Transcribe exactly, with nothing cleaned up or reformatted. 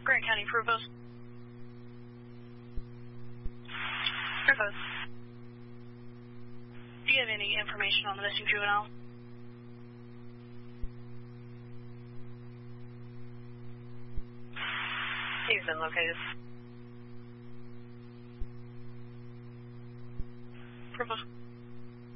Grant County Provost. Provost. Do you have any information on the missing juvenile? He's been located. Provost.